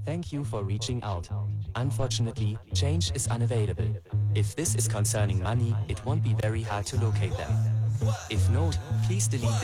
Thank you for reaching out. Unfortunately, change is unavailable. If this is concerning money, it won't be very hard to locate them. If not, please delete